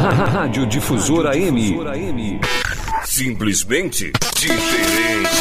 Rádio Difusora M. Simplesmente diferente.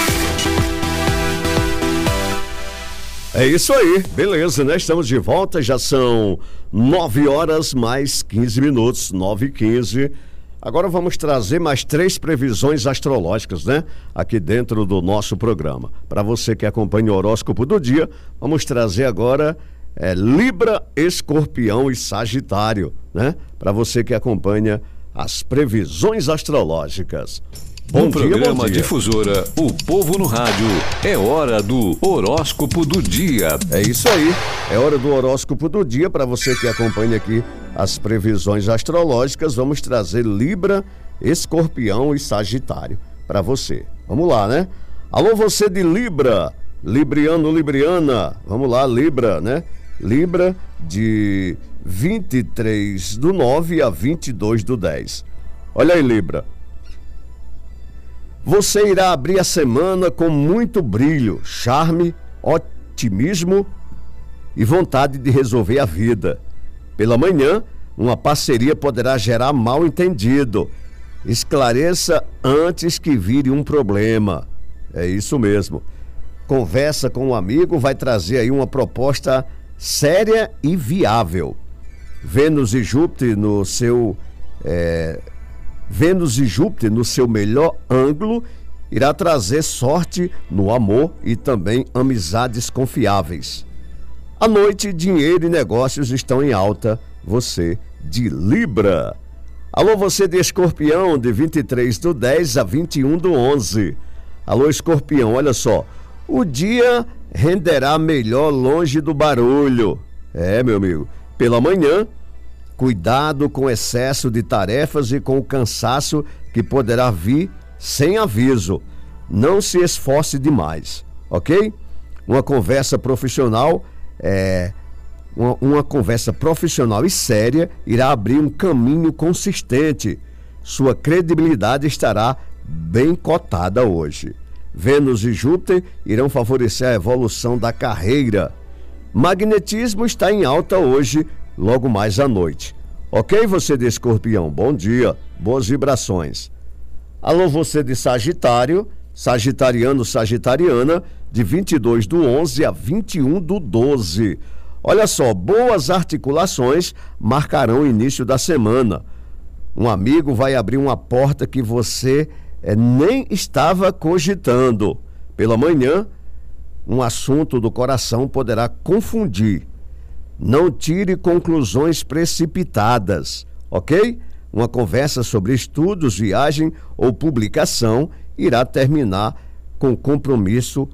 É isso aí, beleza, né? Estamos de volta, já são 9 horas mais 15 minutos, 9h15. Agora vamos trazer mais 3 previsões astrológicas, né? Aqui dentro do nosso programa. Para você que acompanha o horóscopo do dia, vamos trazer agora Libra, Escorpião e Sagitário, né? Para você que acompanha as previsões astrológicas. Bom dia, programa Difusora, o povo no rádio, é hora do horóscopo do dia. É isso aí, é hora do horóscopo do dia. Para você que acompanha aqui as previsões astrológicas, vamos trazer Libra, Escorpião e Sagitário para você. Vamos lá, né? Alô, você de Libra, Libriano, Libriana, vamos lá, Libra, né? Libra de 23/9 a 22/10. Olha aí, Libra. Você irá abrir a semana com muito brilho, charme, otimismo e vontade de resolver a vida. Pela manhã, uma parceria poderá gerar mal-entendido. Esclareça antes que vire um problema. É isso mesmo. Conversa com um amigo vai trazer aí uma proposta séria e viável. Vênus e Júpiter no seu melhor ângulo irá trazer sorte no amor e também amizades confiáveis. À noite, dinheiro e negócios estão em alta, você de Libra. Alô, você de Escorpião, de 23/10 a 21/11. Alô, Escorpião, olha só, o dia renderá melhor longe do barulho. Meu amigo, pela manhã, cuidado com o excesso de tarefas e com o cansaço que poderá vir sem aviso. Não se esforce demais, ok? Uma conversa profissional e séria irá abrir um caminho consistente. Sua credibilidade estará bem cotada hoje. Vênus e Júpiter irão favorecer a evolução da carreira. Magnetismo está em alta hoje, logo mais à noite. Ok, você de Escorpião, bom dia, boas vibrações. Alô, você de Sagitário, sagitariano, sagitariana, de 22/11 a 21/12. Olha só, boas articulações marcarão o início da semana. Um amigo vai abrir uma porta que você nem estava cogitando. Pela manhã, um assunto do coração poderá confundir. Não tire conclusões precipitadas, ok? Uma conversa sobre estudos, viagem ou publicação irá terminar com compromisso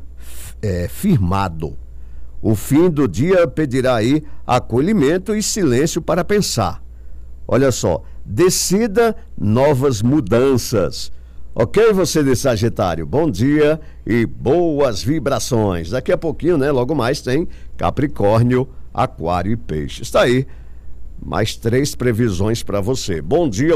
firmado. O fim do dia pedirá aí acolhimento e silêncio para pensar. Olha só, decida novas mudanças. Ok, você de Sagitário, bom dia e boas vibrações. Daqui a pouquinho, né, logo mais tem Capricórnio, Aquário e Peixe. Está aí, mais 3 previsões para você. Bom dia,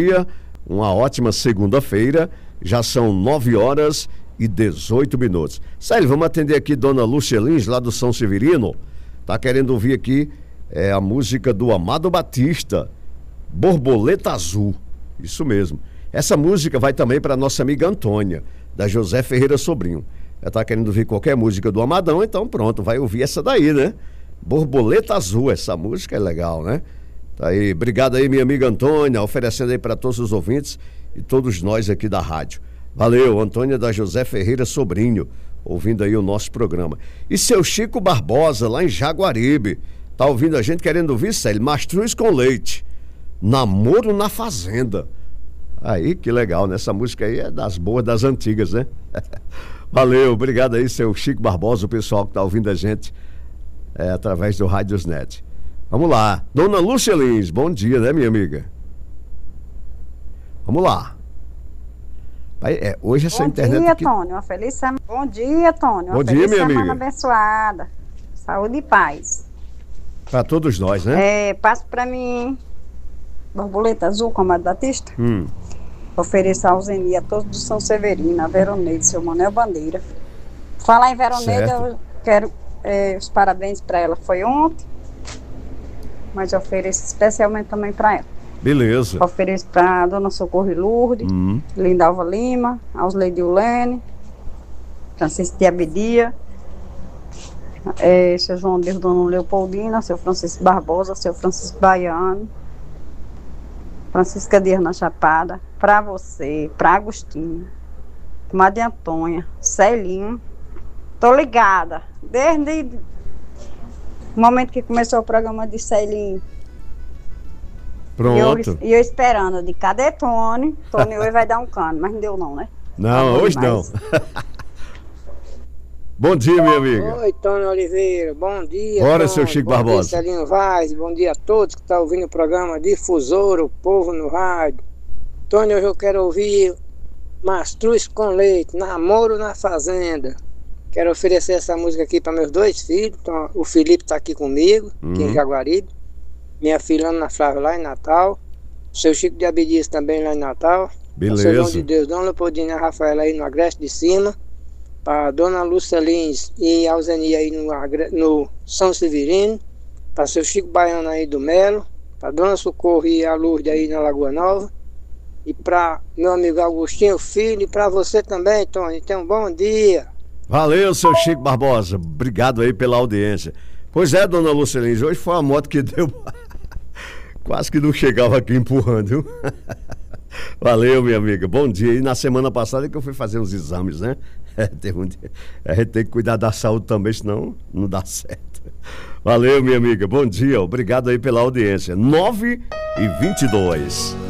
uma ótima segunda-feira, já são 9 horas e 18 minutos. Sério, vamos atender aqui Dona Lúcia Lins, lá do São Severino. Tá querendo ouvir aqui a música do Amado Batista, Borboleta Azul. Isso mesmo. Essa música vai também para nossa amiga Antônia, da José Ferreira Sobrinho. Ela tá querendo ouvir qualquer música do Amadão, então pronto, vai ouvir essa daí, né? Borboleta Azul, essa música é legal, né? Tá aí, obrigado aí minha amiga Antônia, oferecendo aí para todos os ouvintes e todos nós aqui da rádio. Valeu, Antônia da José Ferreira Sobrinho, ouvindo aí o nosso programa. E seu Chico Barbosa, lá em Jaguaribe, tá ouvindo a gente, querendo ouvir, Célio, Mastruz com Leite, Namoro na Fazenda. Aí, que legal, né? Essa música aí é das boas, das antigas, né? Valeu, obrigado aí, seu Chico Barbosa, o pessoal que tá ouvindo a gente através do Rádiosnet. Vamos lá, Dona Lúcia Lins, bom dia, né, minha amiga? Vamos lá. Hoje essa internet... Bom dia, Tônio, uma feliz semana. Bom dia, Tônio, uma feliz semana abençoada. Saúde e paz. Para todos nós, né? Passo para mim, Borboleta Azul, com Amado Batista. Ofereço a Alzenia a todos do São Severino, a Veroneide, seu Manuel Bandeira. Falar em Veroneide, eu quero os parabéns para ela. Foi ontem, mas eu ofereço especialmente também para ela. Beleza. Ofereço para Dona Socorro e Lourdes, Lindalva Lima, Ausleide Ulene, Francisco de Abedia, seu João Deus, Dona Leopoldina, seu Francisco Barbosa, seu Francisco Baiano, Francisca Dias na Chapada, para você, para Agostinho, Maria Antônia, Celinho. Tô ligada, desde o momento que começou o programa de Celinho. Pronto. E eu esperando, de cadê Tony? Tony hoje vai dar um cano, mas não deu não, né? Não, hoje não. Bom dia, minha amiga. Oi, Tony Oliveira, bom dia. Bora, Tony. seu Chico bom Barbosa. Dia, Celinho Vaz, bom dia a todos que estão ouvindo o programa Difusora, o Povo no Rádio. Tony, hoje eu quero ouvir Mastruz com Leite, Namoro na Fazenda. Quero oferecer essa música aqui para meus 2 filhos. Então, o Felipe está aqui comigo, aqui em Jaguaribe. Minha filha Ana Flávia lá em Natal. Seu Chico de Abdias também lá em Natal. Beleza. Seu João de Deus, Dona Leopoldina Rafaela aí no Agreste de Cima. Para Dona Lúcia Lins e Alzenia aí no São Severino. Para seu Chico Baiano aí do Melo. Para Dona Socorro e a Lourdes aí na Lagoa Nova. E para meu amigo Agostinho Filho. E para você também, Tony. Tenha um bom dia. Valeu, seu Chico Barbosa. Obrigado aí pela audiência. Pois é, Dona Lúcia Lins, hoje foi a moto que deu... Quase que não chegava aqui empurrando, viu? Valeu, minha amiga. Bom dia. E na semana passada que eu fui fazer uns exames, né? A gente tem que cuidar da saúde também, senão não dá certo. Valeu, minha amiga. Bom dia. Obrigado aí pela audiência. 9h22.